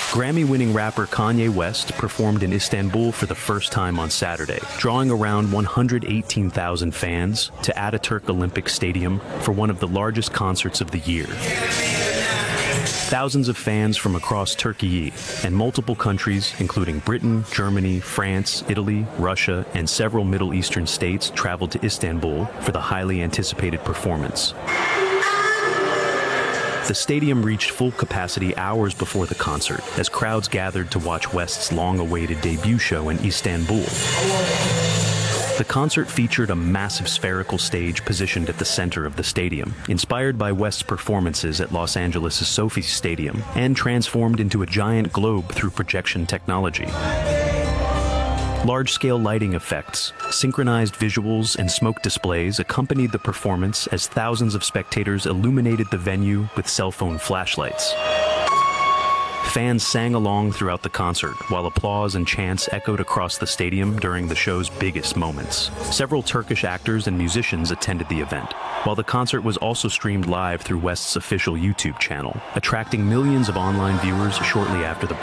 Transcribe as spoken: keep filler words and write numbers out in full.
Grammy-winning rapper Kanye West performed in Istanbul for the first time on Saturday, drawing around one hundred eighteen thousand fans to Ataturk Olympic Stadium for one of the largest concerts of the year. Thousands of fans from across Turkey and multiple countries, including Britain, Germany, France, Italy, Russia, and several Middle Eastern states, traveled to Istanbul for the highly anticipated performance. The stadium reached full capacity hours before the concert, as crowds gathered to watch West's long-awaited debut show in Istanbul. The concert featured a massive spherical stage positioned at the center of the stadium, inspired by West's performances at Los Angeles' Sophie Stadium, and transformed into a giant globe through projection technology. Large-scale lighting effects, synchronized visuals, and smoke displays accompanied the performance as thousands of spectators illuminated the venue with cell phone flashlights. Fans sang along throughout the concert, while applause and chants echoed across the stadium during the show's biggest moments. Several Turkish actors and musicians attended the event, while the concert was also streamed live through West's official YouTube channel, attracting millions of online viewers shortly after the